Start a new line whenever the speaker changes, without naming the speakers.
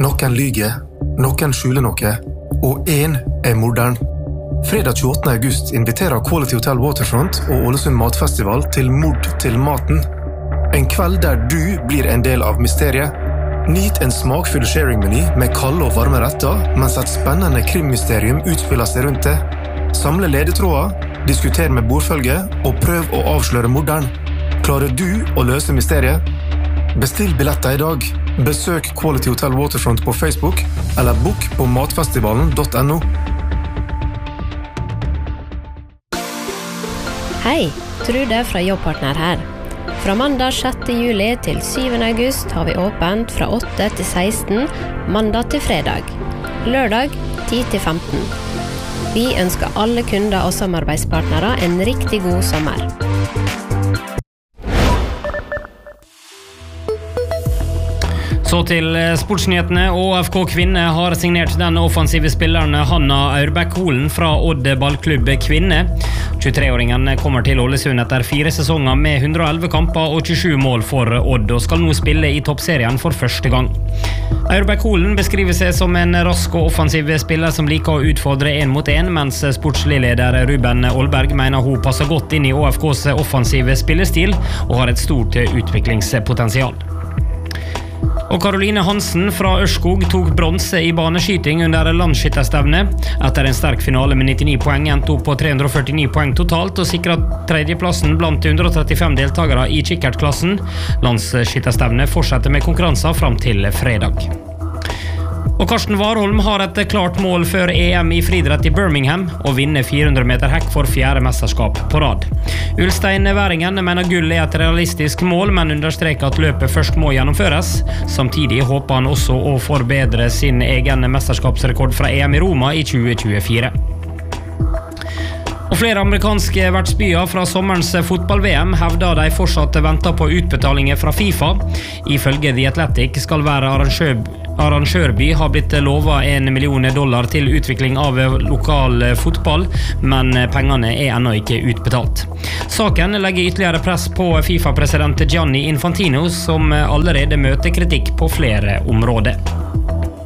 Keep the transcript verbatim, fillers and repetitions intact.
Noen lyger, noen skjuler noe, og en er morderen. Fredag tjueåttende august inviterer Quality Hotel Waterfront og Ålesund Matfestival til Mord til maten. En kveld der du blir en del av mysteriet. Nyt en smakfull sharing-meny med kalde og varme retter, mens et spennende krimmysterium utspiller seg rundt det. Samle ledetråder, diskuter med bordfølge og prøv å avsløre morderen. Klarer du å løse mysteriet? Bestill billetter i dag. Besøk Quality Hotel Waterfront på Facebook eller book på matfestivalen punktum no.
Hei, Trude fra Jobbpartner her. Fra mandag sjette juli til syvende august har vi åpent fra åtte til seksten, mandag til fredag. Lørdag ti til femten. Vi ønsker alle kunder og samarbeidspartnere en riktig god sommer.
Så til sportsnyhetene. Å F K Kvinne har signert den offensive spilleren Hanna Aurbæk Holen fra Odd ballklubb Kvinne. tjuetre-åringen kommer til Ålesund etter fire sesonger med hundre og elleve kamper og tjuesju mål for Odd, og skal nå spille i toppserien for første gang. Aurbæk Holen beskriver seg som en rask og offensiv spiller som liker å utfordre en mot en, mens sportslig leder Ruben Olberg mener hun passer godt inn i Å F K's offensive spillestil og har et stort utviklingspotensial. Og Karoline Hansen fra Ørskog tok bronse i baneskyting under landsskytterstevne. Etter en sterk finale med nittini poeng endte opp på tre hundre og førtini poeng totalt og sikret tredjeplassen blant hundre og trettifem deltakere i kikkertklassen. Landsskytterstevne fortsetter med konkurranser fram til fredag. Og Karsten Warholm har et klart mål før E M i friidrett i Birmingham og vinner fire hundre meter hekk for fjerde mesterskap på rad. Ulstein-væringen mener gull er et realistisk mål, men understreker at løpet først må gjennomføres. Samtidig håper han også å forbedre sin egen mesterskapsrekord fra E M i Roma i tjue tjuefire. Og flere amerikanske vertsbyer fra sommerens fotball-V M hevder de fortsatt venter på utbetalinger fra FIFA. Ifølge The Athletic skal være arrangør, arrangørby ha blitt lovet en million dollar til utvikling av lokal fotball, men pengene er ennå ikke utbetalt. Saken legger ytterligere press på FIFA-president Gianni Infantino, som allerede møter kritikk på flere områder.